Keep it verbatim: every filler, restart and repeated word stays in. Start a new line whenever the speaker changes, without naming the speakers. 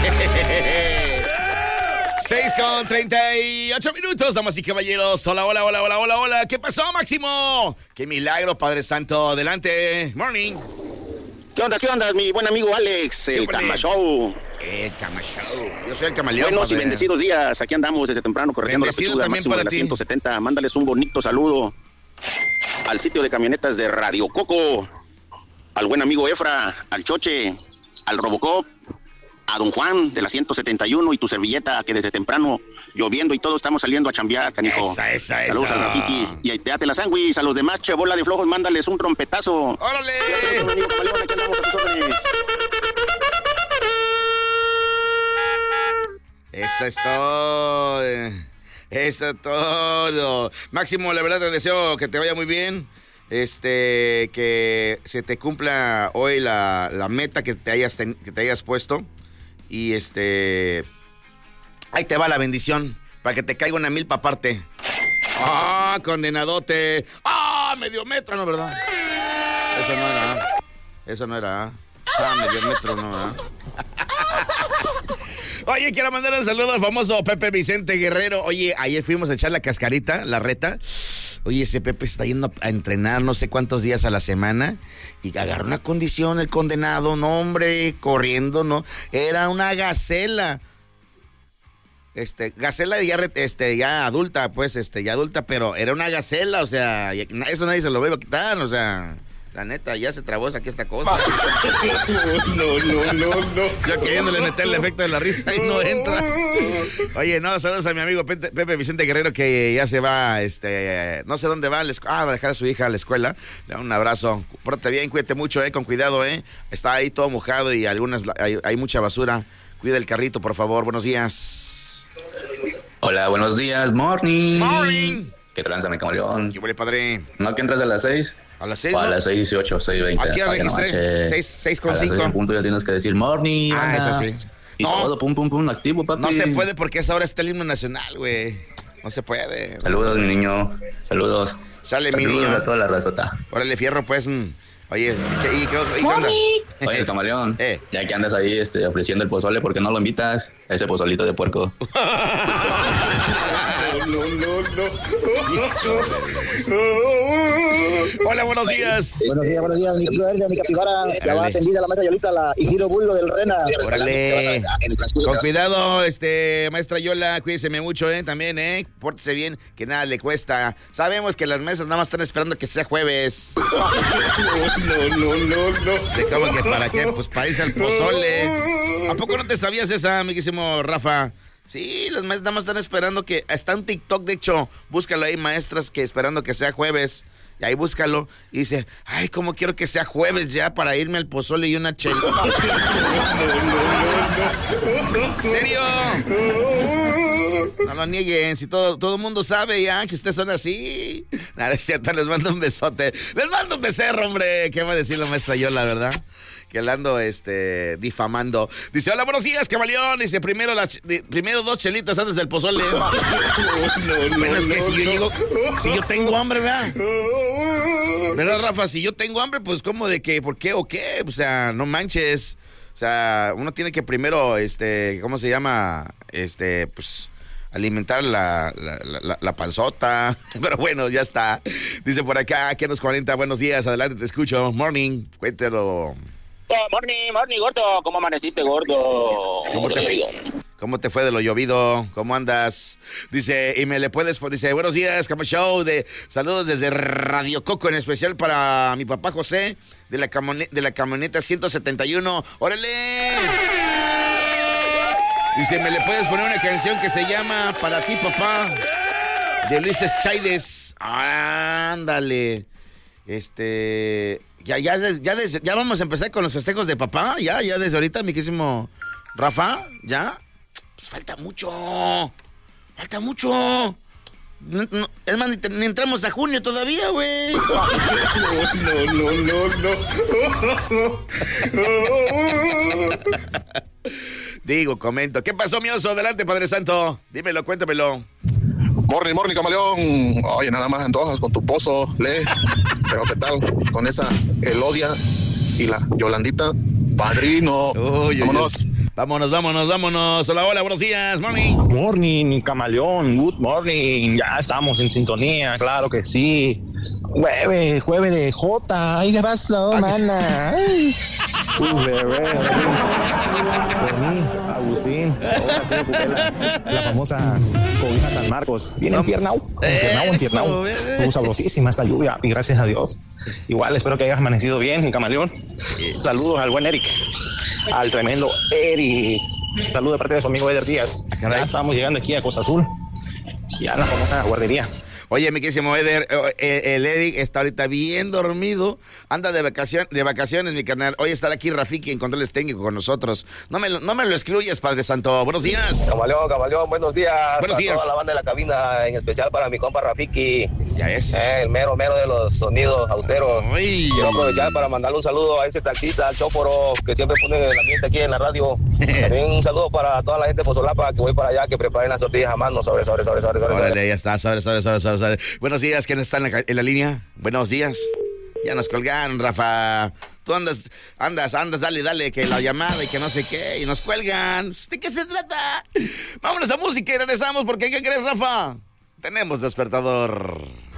seis con treinta y ocho minutos, damas y caballeros. Hola, hola, hola, hola, hola, hola. ¿Qué pasó, Máximo? ¡Qué milagro, Padre Santo! Adelante. Morning.
¿Qué onda, qué onda, mi buen amigo Alex? El Cama Show.
El Cama Show. Yo soy el camaleón.
Buenos
padre.
y bendecidos días. Aquí andamos desde temprano corriendo la pechuga máximo de la ciento setenta. Mándales un bonito saludo al sitio de camionetas de Radio Coco, al buen amigo Efra, al Choche, al Robocop, a Don Juan de la ciento setenta y uno y tu servilleta, que desde temprano, lloviendo y todo, estamos saliendo a chambear, canijo.
Esa, esa,
Saludos
esa.
al Rafiki y a Teate la Sándwich. A los demás, che, bola de flojos, mándales un trompetazo.
¡Órale!
Fíjate, amigo camaleón, aquí andamos a tus órdenes.
Eso es todo. Eso es todo. Máximo, la verdad te deseo que te vaya muy bien. Este, que se te cumpla hoy la, la meta que te hayas ten, que te hayas puesto. Y este, ahí te va la bendición para que te caiga una milpa aparte. ¡Ah, condenadote! ¡Ah, medio metro! No, ¿verdad? Eso no era. Eso no era. Ah, medio metro, no, ¿verdad? Oye, quiero mandar un saludo al famoso Pepe Vicente Guerrero. Oye, ayer fuimos a echar la cascarita, la reta. Oye, ese Pepe está yendo a entrenar no sé cuántos días a la semana y agarró una condición el condenado, no hombre, corriendo, no, era una gacela. Este, gacela ya, este, ya adulta, pues, este, ya adulta, pero era una gacela, o sea, eso nadie se lo va a quitar, o sea... La neta, ya se trabó aquí esta cosa.
No, no, no, no.
Yo queriéndole meter el efecto de la risa y no entra. Oye, no, saludos a mi amigo Pepe, Pepe Vicente Guerrero, que ya se va, este, no sé dónde va, a la escu- ah, va a dejar a su hija a la escuela. Le doy un abrazo. Pórtate bien, cuídate mucho, eh, con cuidado, eh. Está ahí todo mojado y algunas, hay, hay mucha basura. Cuida el carrito, por favor. Buenos días.
Hola, buenos días, morning.
Morning.
¿Qué tranza, mi camaleón?
¿Qué huele, padre?
¿No que entras a las seis?
A las seis,
O a
¿no?
las seis dieciocho, seis veinte.
Aquí ya registré. seis, seis con
A las seis
cinco.
en punto ya tienes que decir morning.
Ah,
anda.
eso sí.
Y
No.
todo, pum, pum, pum, activo, papi.
No se puede porque a esa hora está el himno nacional, güey. No se puede.
Saludos, mi niño. Saludos.
Sale, mi
Saludos
niño.
a toda la razota.
Órale, fierro, pues. mm. Oye, ¿y qué, y qué, y qué onda?
Oye, camaleón,
Eh.
ya que andas ahí este, ofreciendo el pozole, ¿por qué no lo invitas? A ese pozolito de puerco.
No, no, no.
Hola, buenos días.
Buenos días, buenos días, mi tío Edgar, mi capibara. Ya va atendida la maestra Yolita, la Isidro Bullo del Rena.
Órale. Con cuidado, este, maestra Yola, cuídese mucho, eh, también, eh. Pórtese bien, que nada le cuesta. Sabemos que las mesas nada más están esperando que sea jueves.
No, no, no, no.
¿De cómo que para qué? Pues para irse al pozole. ¿A poco no te sabías esa, amiguísimo Rafa? Sí, las maestras nada más están esperando que... Está un TikTok, de hecho, búscalo ahí, maestras, que esperando que sea jueves. Y ahí búscalo. Y dice, ay, cómo quiero que sea jueves ya para irme al pozole y una chela. ¿En serio? No lo nieguen, si todo todo el mundo sabe ya que ustedes son así. Nada, es cierto, les mando un besote. Les mando un becerro, hombre. ¿Qué va a decir la maestra Yola, verdad? Que la ando este, difamando. Dice, hola, buenos días, camaleón. Dice, primero, las, di, primero dos chelitas antes del pozole.
No, no,
Bueno, es que
no,
si yo
no.
digo, si yo tengo hambre, ¿verdad? ¿Verdad, Rafa? Si yo tengo hambre, pues, ¿cómo de qué? ¿Por qué o qué? O sea, no manches. O sea, uno tiene que primero, este, ¿cómo se llama? Este, pues... alimentar la, la, la, la panzota. Pero bueno, ya está. Dice por acá, aquí a los cuarenta, buenos días, adelante, te escucho. Morning, cuéntelo.
Oh, morning, morning, gordo. ¿Cómo amaneciste, gordo?
¿Cómo te, ¿Cómo te fue de lo llovido? ¿Cómo andas? Dice, y me le puedes, dice, buenos días, Cama Show, de, saludos desde Radio Coco, en especial para mi papá José, de la, camone, de la camioneta ciento setenta y uno. ¡Órale! Dice, ¿me le puedes poner una canción que se llama Para ti, papá? De Luis Chaides. Ándale. Este... Ya, ya, ya, desde, ya vamos a empezar con los festejos de papá. Ya, ya desde ahorita, mi querísimo Rafa. ¿Ya? Pues falta mucho. Falta mucho. No, no, es más, ni, ni entramos a junio todavía, güey.
No, no, no, no.
Digo, comento. ¿Qué pasó, mi oso? Adelante, Padre Santo. Dímelo, cuéntamelo.
Morning, morning, camaleón. Oye, nada más antojas con tu pozo, lee. Pero ¿qué tal con esa Elodia y la Yolandita? Padrino.
Uy,
vámonos.
Uy, uy. Vámonos, vámonos, vámonos. Hola, hola, buenos días, morning.
Morning, camaleón, good morning. Ya estamos en sintonía, claro que sí. Jueves, jueves de Jota. Ay, ¿qué pasó, mana? Ay. Uh, bebé, Tony, Agustín, ahora sí ocupé la, la famosa cobija San Marcos. Bien empiernado, empiernado, empiernado. Estuvo sabrosísima esta lluvia y gracias a Dios. Igual espero que hayas amanecido bien, mi camaleón. Saludos al buen Eric, al tremendo Eric. Saludos de parte de su amigo Eder Díaz. Ya estamos llegando aquí a Costa Azul, ya en la famosa guardería.
Oye, mi querísimo Eder, el Eric está ahorita bien dormido, anda de vacaciones, de vacaciones, mi carnal. Hoy estará aquí Rafiki en controles técnicos con nosotros. No me, lo, no me lo excluyas, Padre Santo. Buenos días.
Camaleón, Camaleón, buenos días.
Buenos
para
días.
Toda la banda de la cabina, en especial para mi compa Rafiki.
Ya es.
Eh, el mero, mero de los sonidos austeros.
Uy.
Quiero aprovechar para mandarle un saludo a ese taxista, al Chóforo, que siempre pone el ambiente aquí en la radio. También un saludo para toda la gente de Pozolapa, que voy para allá, que preparen las tortillas a mano. Sobre, sobre, sobre, sobre, sobre.
Órale, ya está, sobre, sobre, sobre, sobre, sobre. Buenos días, ¿quién está en la, en la línea? Buenos días. Ya nos colgaron, Rafa. Tú andas, andas, andas, dale, dale, que la llamada y que no sé qué, y nos cuelgan. ¿De qué se trata? Vámonos a música y regresamos, porque ¿qué crees, Rafa? Tenemos despertador.